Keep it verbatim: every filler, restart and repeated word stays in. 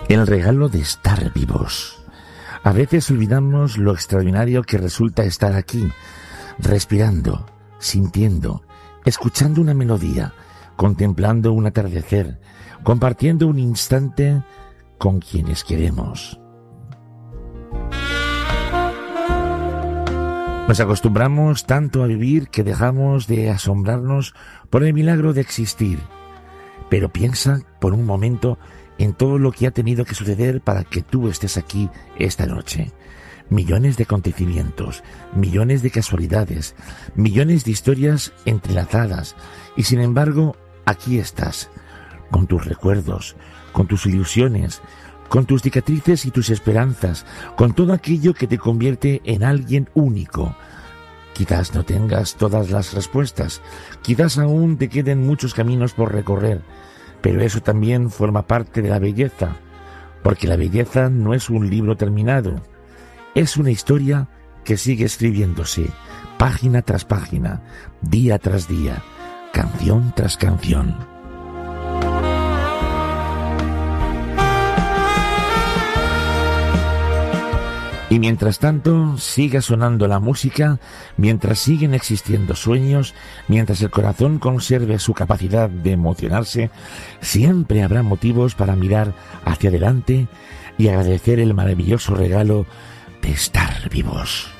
El regalo de estar vivos. A veces olvidamos lo extraordinario que resulta estar aquí, respirando, sintiendo, escuchando una melodía, contemplando un atardecer, compartiendo un instante con quienes queremos. Nos acostumbramos tanto a vivir que dejamos de asombrarnos por el milagro de existir. Pero piensa por un momento en todo lo que ha tenido que suceder para que tú estés aquí esta noche. Millones de acontecimientos, millones de casualidades, millones de historias entrelazadas, y sin embargo, aquí estás, con tus recuerdos, con tus ilusiones, con tus cicatrices y tus esperanzas, con todo aquello que te convierte en alguien único. Quizás no tengas todas las respuestas, quizás aún te queden muchos caminos por recorrer, pero eso también forma parte de la belleza, porque la belleza no es un libro terminado, es una historia que sigue escribiéndose, página tras página, día tras día, canción tras canción. Y mientras tanto, siga sonando la música, mientras siguen existiendo sueños, mientras el corazón conserve su capacidad de emocionarse, siempre habrá motivos para mirar hacia adelante y agradecer el maravilloso regalo de estar vivos.